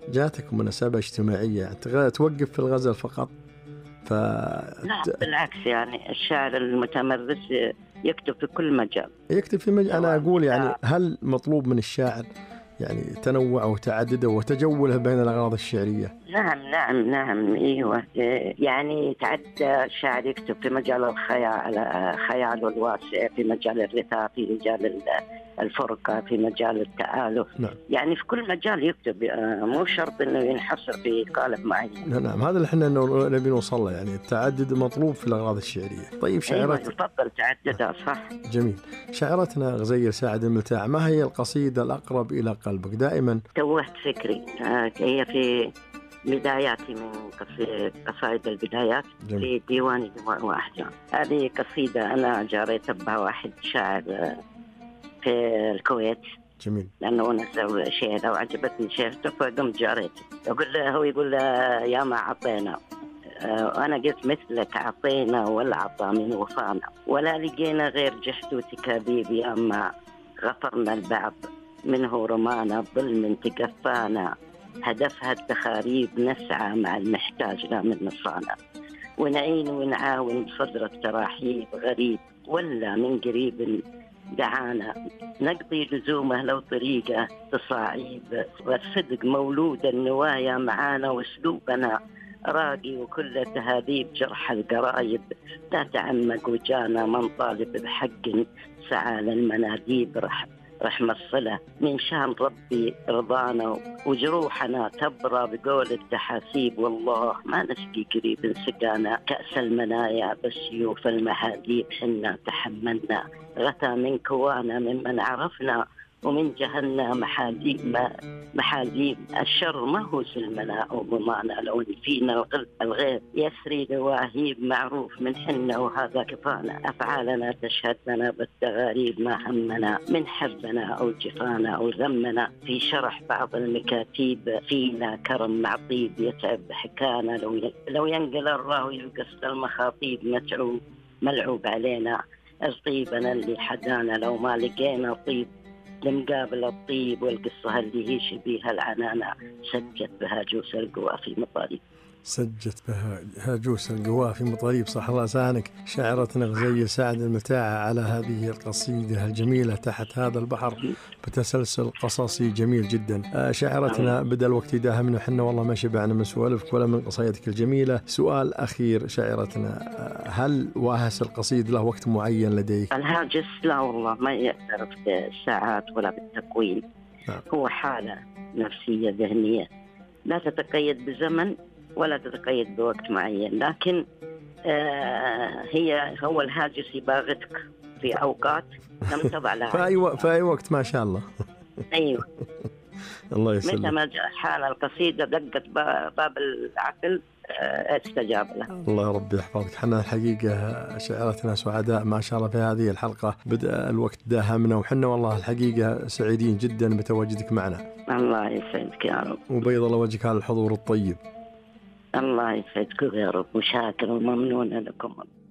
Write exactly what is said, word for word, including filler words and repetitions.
جاتكم مناسبة اجتماعية يعني توقف في الغزل فقط؟ ف... لا بالعكس، يعني الشاعر المتمرس يكتب في كل مجال. يكتب في مجال. أنا أقول يعني هل مطلوب من الشاعر يعني تنوع وتعدده وتجوله بين الأغراض الشعرية؟ نعم نعم نعم ايوه، يعني تعدى الشاعر يكتب في مجال الخيال، خياله الواسع، في مجال الرثاء، في مجال الفرقة، في مجال التآلف. نعم. يعني في كل مجال يكتب، مو شرط انه ينحصر في قالب معين. نعم، هذا اللي احنا نبي نوصل له، يعني التعدد مطلوب في الأغراض الشعرية. طيب شاعرت أيوة يفضل تعددها صح. جميل. شاعرتنا غزير سعد الملتاع، ما هي القصيدة الأقرب إلى قلبك دائما؟ توهت فكري، هي في بداياتي من قصائد البدايات. جميل. في ديوان دموع وأحزان. هذه قصيدة أنا جاريت بها واحد شاعر في الكويت. جميل. لأنه نزل شعر وعجبتني شعرته فقمت جاريته. يقول له هو يقول له يا ما عطينا، وأنا قلت مثلك عطينا ولا عطى من وفانا، ولا لقينا غير جحد وتكاذيب، يا ما غفرنا البعض منه رمانا، ظلم تكفانا هدفها التخاريب، نسعى مع المحتاج لا من نصانا، ونعين ونعاون بصدرك تراحيب غريب، ولا من قريب دعانا نقضي لزومه لو طريقه تصاعيب، والصدق مولود النوايا معانا، واسلوبنا راقي وكل تهذيب، جرح القرايب لا تعمق وجانا، من طالب بحق سعى للمناديب، رح رحمة الصلة من شان ربي رضانا، وجروحنا تبرى بقول التحاسيب، والله ما نسقي قريب سقانا، كأس المنايا بالسيوف المحاديب، حنا تحملنا غثى من كوانا، ممن عرفنا ومن جهلنا محاذيب محاذيب، الشر ما هو سلمنا أو ضمانا، لو فينا الغيب يسري لواهيب، معروف من حنا وهذا كفانا، أفعالنا تشهد لنا بالتغاريب، ما همنا من حبنا أو جفانا أو ذمنا، في شرح بعض المكاتيب فينا كرم معطيب، يتعب حكانا لو لو ينقل الراوي بقصد المخاطيب، متعوب ملعوب علينا الطيبنا اللي حدانا، لو ما لقينا طيب لمقابل الطيب، والقصة اللي هي شبيها العنانة، سجت بها جوس القوى في مطاريب. سجت بها هاجوس القوى في مطاريب. صح الله لسانك. شاعرتنا غزير سعد الملتاع على هذه القصيدة الجميلة تحت هذا البحر بتسلسل قصصي جميل جدا. شاعرتنا بدأ الوقت يداهمنا وحنا والله ما شبعنا من سوالفك ولا من قصيدتك الجميلة. سؤال أخير شاعرتنا، هل واهس القصيد له وقت معين لديك؟ الهاجس لا والله ما يأثر بالساعات ولا بالتقويم. نعم. هو حالة نفسية ذهنية لا تتقيد بزمن ولا تتقيد بوقت معين، لكن آه هي هو الهاجس يباغتك في أوقات لم تضع لها في أي وقت، في أي وقت ما شاء الله. أيوة. الله يسلمك. متى ما حال القصيدة دقت باب العقل استجاب له. الله ربي يحفظك. حنا الحقيقة شاعرتنا سعداء ما شاء الله في هذه الحلقة، بدأ الوقت داهمنا وحنا والله الحقيقة سعيدين جدا بتواجدك معنا. الله يسعدك يا رب، وبيض الله وجهك على الحضور الطيب. الله يسعدك يا رب، وشاكر وممنون لكم.